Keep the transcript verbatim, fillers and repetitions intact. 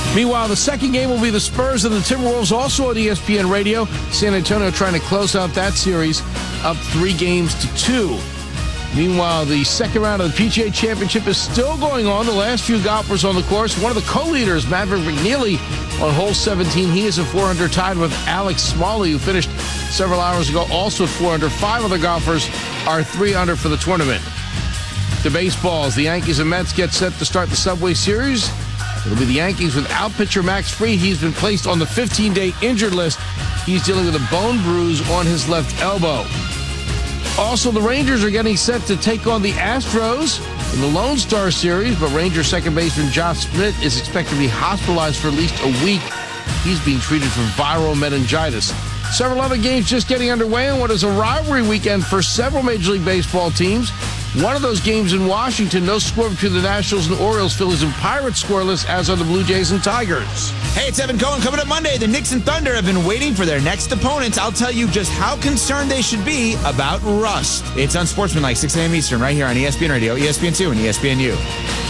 Meanwhile, the second game will be the Spurs and the Timberwolves, also on E S P N Radio. San Antonio trying to close out that series, up three games to two. Meanwhile, the second round of the P G A Championship is still going on. The last few golfers on the course. One of the co-leaders, Maverick McNeely, on hole seventeen. He is at four under, tied with Alex Smalley, who finished several hours ago, also at four under. Five other golfers are three under for the tournament. The baseballs, the Yankees and Mets get set to start the Subway Series. It'll be the Yankees without pitcher Max Fried. He's been placed on the fifteen-day injured list. He's dealing with a bone bruise on his left elbow. Also, the Rangers are getting set to take on the Astros in the Lone Star Series, but Ranger second baseman Josh Smith is expected to be hospitalized for at least a week. He's being treated for viral meningitis. Several other games just getting underway in what is a rivalry weekend for several Major League Baseball teams. One of those games in Washington, no score between the Nationals and Orioles. Phillies and Pirates scoreless, as are the Blue Jays and Tigers. Hey, it's Evan Cohen. Coming up Monday, the Knicks and Thunder have been waiting for their next opponents. I'll tell you just how concerned they should be about rust. It's Unsportsmanlike, six a.m. Eastern, right here on E S P N Radio, E S P N two, and E S P N U.